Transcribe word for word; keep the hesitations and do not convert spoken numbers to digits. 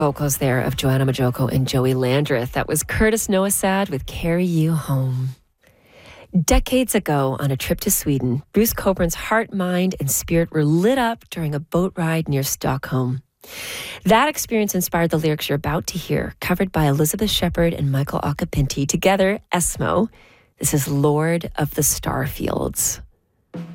Vocals there of Joanna Majoko and Joey Landreth. That was Curtis Noasad with Carry You Home. Decades ago, on a trip to Sweden, Bruce Coburn's heart, mind, and spirit were lit up during a boat ride near Stockholm. That experience inspired the lyrics you're about to hear, covered by Elizabeth Shepard and Michael Occhipinti, together, Esmo. This is Lord of the Starfields.